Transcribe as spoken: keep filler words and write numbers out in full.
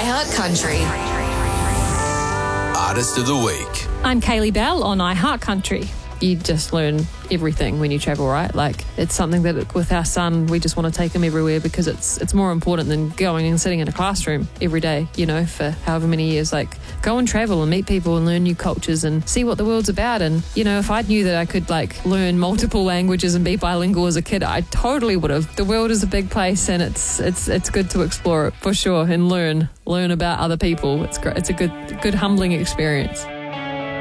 iHeartCountry. Artist of the Week. I'm Kaylee Bell on iHeartCountry. You just learn everything when you travel, right? Like, it's something that with our son, we just want to take him everywhere because it's it's more important than going and sitting in a classroom every day, you know, for however many years. Like, go and travel and meet people and learn new cultures and see what the world's about. And, you know, if I knew that I could, like, learn multiple languages and be bilingual as a kid, I totally would have. The world is a big place, and it's it's it's good to explore it for sure and learn learn about other people. It's great. It's a good good humbling experience.